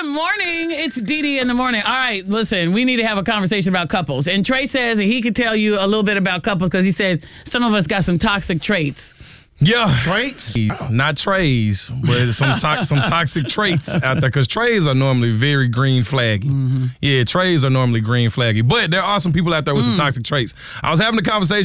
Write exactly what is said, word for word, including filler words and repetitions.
morning. It's Dee Dee in the morning. All right, listen, we need to have a conversation about couples. And Trey says that he could tell you a little bit about couples because he said some of us got some toxic traits. Yeah. Traits? Not trays, but some to- some toxic traits out there because trays are normally very green flaggy. Mm-hmm. Yeah, trays are normally green flaggy. But there are some people out there with mm. some toxic traits. I was having a conversation